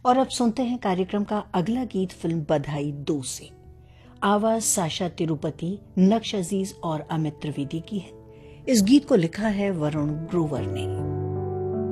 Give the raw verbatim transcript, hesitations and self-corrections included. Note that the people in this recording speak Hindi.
और अब सुनते हैं कार्यक्रम का अगला गीत फिल्म बधाई दो से। आवाज साशा तिरुपति, नक्श अजीज और अमित त्रिवेदी की है। इस गीत को लिखा है वरुण ग्रोवर ने।